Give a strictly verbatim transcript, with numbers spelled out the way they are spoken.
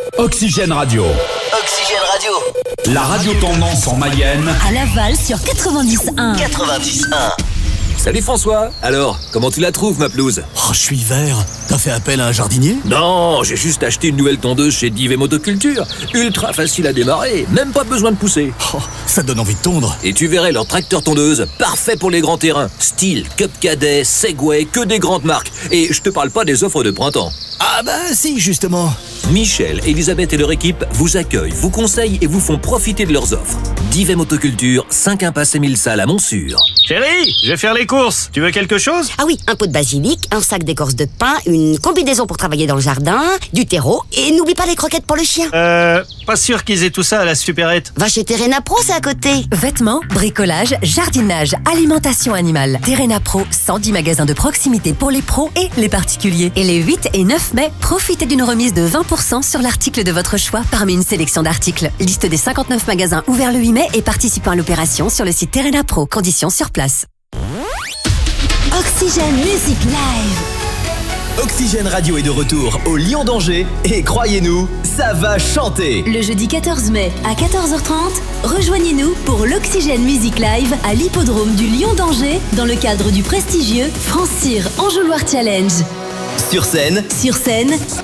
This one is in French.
Oxygène Radio. Oxygène Radio. La radio tendance en Mayenne. À Laval sur quatre-vingt-dix un. quatre-vingt-dix un. Salut François. Alors, comment tu la trouves ma pelouse? Oh, je suis vert. T'as fait appel à un jardinier? Non, j'ai juste acheté une nouvelle tondeuse chez Div et Motoculture. Ultra facile à démarrer, même pas besoin de pousser. Oh, ça donne envie de tondre. Et tu verrais leur tracteur tondeuse, parfait pour les grands terrains. Style, Cup Cadet, Segway, que des grandes marques. Et je te parle pas des offres de printemps. Ah bah si, justement. Michel, Elisabeth et leur équipe vous accueillent, vous conseillent et vous font profiter de leurs offres. Div et Motoculture, cinq impasse Émile Salle à Montsûrs. Chérie, je vais faire les courses. Tu veux quelque chose? Ah oui, un pot de basilic, un sac d'écorce de pin, une combinaison pour travailler dans le jardin, du terreau, et n'oublie pas les croquettes pour le chien. Euh, pas sûr qu'ils aient tout ça à la supérette. Va chez Terrena Pro, c'est à côté. Vêtements, bricolage, jardinage, alimentation animale. Terrena Pro, cent dix magasins de proximité pour les pros et les particuliers. Et les huit et neuf mai, profitez d'une remise de vingt pour cent sur l'article de votre choix parmi une sélection d'articles. Liste des cinquante-neuf magasins ouverts le huit mai et participant à l'opération sur le site Terrena Pro. Conditions sur place. Oxygène Music Live. Oxygène Radio est de retour au Lion d'Angers et croyez-nous, ça va chanter. Le jeudi quatorze mai à quatorze heures trente, rejoignez-nous pour l'Oxygène Music Live à l'hippodrome du Lion d'Angers dans le cadre du prestigieux France Cyr Enjouloir Challenge. Sur scène, Sur scène,